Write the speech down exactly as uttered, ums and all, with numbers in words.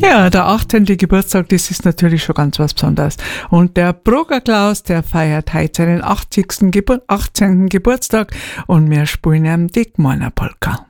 Ja, der achtzehnte Geburtstag, das ist natürlich schon ganz was Besonderes. Und der Brugger Klaus, der feiert heute seinen achtzigsten Gebur- achtzehnten Geburtstag und wir spielen ihm die Gmeiner Polka.